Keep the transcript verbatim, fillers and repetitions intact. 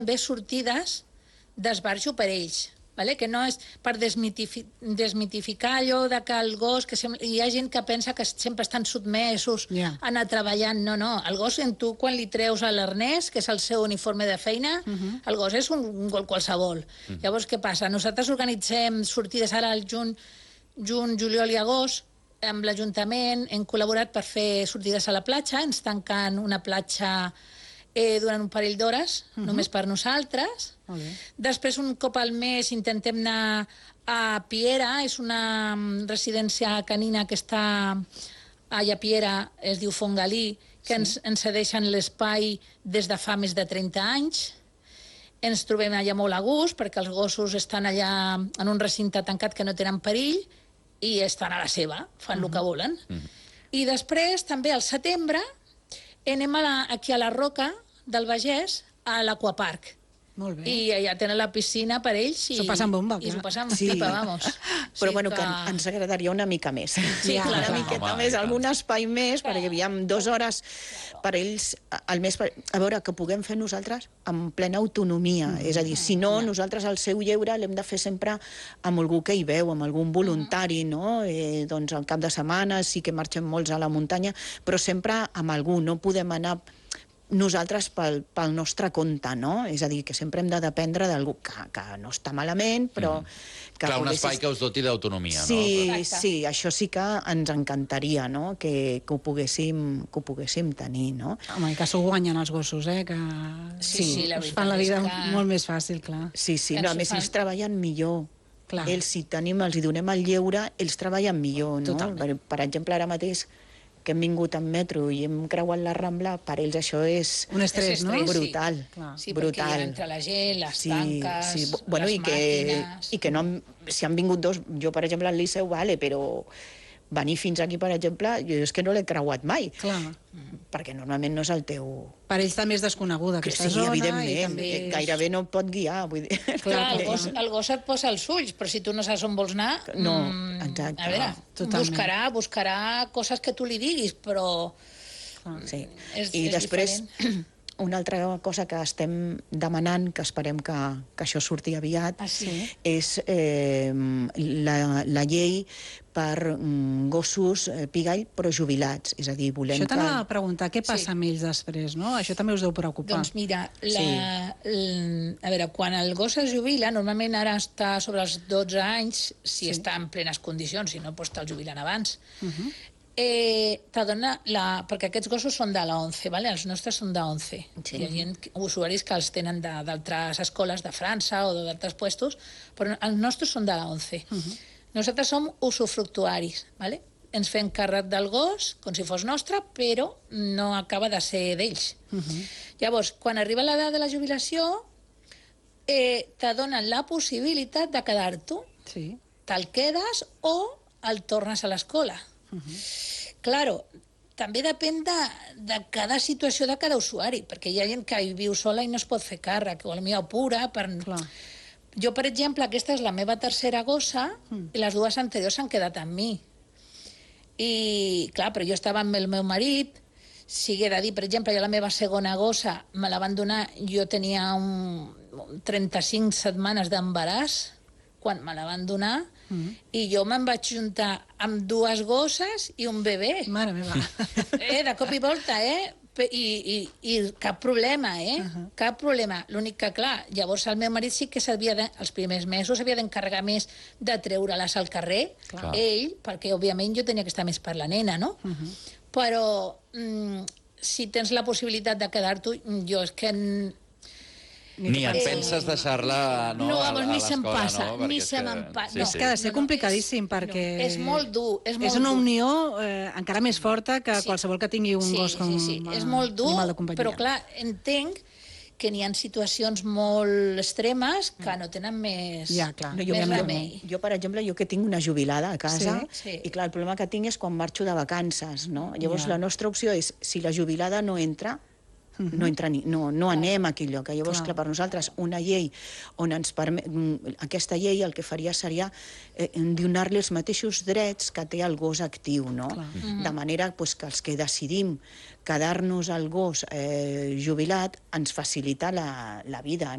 també sortides d'esbarjo per ells, vale? Que no és per desmitifi desmitificar allò de que el gos, que hi ha gent que pensa que sempre estan sotmesos Yeah. a anar treballant. No, no, el gos, en tu, quan li treus l'arnès, que és el seu uniforme de feina, uh -huh. el gos és un, un gos qualsevol. Uh -huh. Llavors, què passa? Nosaltres organitzem sortides ara al juny, juny, juliol i agost, amb l'Ajuntament hem col·laborat per fer sortides a la platja, ens tanquen una platja eh, durant un parell d'hores, uh -huh. només per nosaltres. Okay. Després, un cop al mes, intentem anar a Piera, és una residència canina que està allà a Piera, es diu Fongalí, que sí. ens, ens cedeixen l'espai des de fa més de trenta anys. Ens trobem allà molt a gust, perquè els gossos estan allà en un recinte tancat que no tenen perill, i estan a la seva, fan uh -huh. el que volen. Uh -huh. I després, també al setembre, anem a la, aquí a la Roca del Vallès, a l'Aquapark. Molt bé. I allà tenen la piscina per ells. S'ho passen bomba, I s'ho passen Sí. pipa, vamos. Però Sí bueno, que... que ens agradaria una mica més. Sí, una clar. miqueta Home, més, i tant. algun espai més, Clar. perquè aviam, dues hores per ells al mes, per- a veure, que puguem fer nosaltres amb plena autonomia. Mm. És a dir, si no, nosaltres el seu lleure l'hem de fer sempre amb algú que hi veu, amb algun voluntari, no? Eh, doncs al cap de setmana sí que marxem molts a la muntanya, però sempre amb algú, no podem anar nosaltres pel, pel nostre compte, no? És a dir, que sempre hem de dependre d'algú que, que no està malament, però... Mm. Que Clar, un poguessis- espai que us doti d'autonomia, Sí, no? Exacte. sí, això sí que ens encantaria, no? Que, que, ho poguéssim, que ho poguéssim tenir, no? Home, i que s'ho guanyen els gossos, eh? Que Sí, sí, la us veritat fan la vida és que- molt més fàcil, clar. Sí, sí, Que no, a ens més, ho fan- ells treballen millor. Clar. Ells, si tenim, els hi donem el lleure, ells treballen millor, no? Totalment. Per, per exemple, ara mateix, que hem vingut en metro i hem creuat la Rambla, per ells això és Un estrès, És no? estrès, sí. brutal. Clar. Sí, brutal. perquè entre la gent, les Sí, tanques, sí. Bueno, les i que, màquines... i que no, han- si han vingut dos, jo per exemple al Liceu, vale, però venir fins aquí, per exemple, jo és que no l'he creuat mai, Clar. perquè normalment no és el teu... Per ells també és desconeguda Que aquesta sí, zona. evidentment, I també eh, és... gairebé no et pot guiar, vull dir... Clar, Clar, el clar. gos, el gos et posa els ulls, però si tu no saps on vols anar... No, mm, exacte. A veure, Totalment. buscarà, buscarà coses que tu li diguis, però... Sí. És- I és després, diferent. una altra cosa que estem demanant, que esperem que, que això surti aviat, Ah, sí? és eh, la, la llei per mm, gossos eh, pigall però jubilats. És a dir, volem Això que... t'anava a preguntar, què passa Sí. amb ells després, no? Això també us deu preocupar. Doncs mira, la, l, a veure, quan el gos es jubila, normalment ara està sobre els dotze anys, si Sí. està en plenes condicions, si no, doncs te'l jubilen abans. Uh -huh. Eh, t'adona la... perquè aquests gossos són de la onze, vale? Els nostres són de onze. Sí. Hi ha gent, usuaris que els tenen de- d'altres escoles de França o d'altres puestos, però els nostres són de la onze. Uh -huh. Nosaltres som usufructuaris, vale? Ens fem càrrec del gos com si fos nostre, però no acaba de ser d'ells. Uh -huh. Llavors, quan arriba l'edat de la jubilació, eh, te donen la possibilitat de quedar-t'ho. Sí. Te'l quedes o el tornes a l'escola. Uh -huh. Claro, també depèn de, de cada situació de cada usuari, perquè hi ha gent que hi viu sola i no es pot fer càrrec, o potser apura per... Clar. Jo, per exemple, aquesta és la meva tercera gossa mm. i les dues anteriors s'han quedat amb mi. I, clar, però jo estava amb el meu marit, sigui de dir, per exemple, jo la meva segona gossa me la van donar, jo tenia un, trenta-cinc setmanes d'embaràs quan me la van donar, mm. i jo me'n vaig juntar amb dues gosses i un bebè. Mare meva. Eh, de cop i volta, eh? Pe- I, i, i cap problema, eh? Uh -huh. Cap problema. L'únic que, clar, llavors el meu marit sí que s'havia de, els primers mesos s'havia d'encarregar més de treure-les al carrer, Clar. ell, perquè òbviament jo tenia que estar més per la nena, no? Uh -huh. Però mm, si tens la possibilitat de quedar-t'ho, jo és que... n- Ni et Eh, penses deixar-la no, no, a, a vamos, ni se'm l'escola, passa, no? ni Perquè és se que- me'n pa- Sí, no. És sí. que ha de ser No, no, complicadíssim, és- perquè... és molt dur, és molt És una dur. unió eh, encara més forta que Sí. qualsevol que tingui un sí, gos com Sí, sí, a és molt dur, animal de companyia. però clar, entenc que n'hi ha situacions molt extremes que no tenen més, Ja, clar. No, jo, més jo, remei. jo, per exemple, jo que tinc una jubilada a casa, Sí, sí. i clar, el problema que tinc és quan marxo de vacances, no? Llavors, Ja. la nostra opció és, si la jubilada no entra, no, entra ni, no, no anem a aquell lloc. Llavors, Clar. clar, per nosaltres, una llei on ens permet... Aquesta llei el que faria seria eh, donar-li els mateixos drets que té el gos actiu, no? Clar. De manera pues, que els que decidim quedar-nos al gos eh, jubilat ens facilita la, la vida,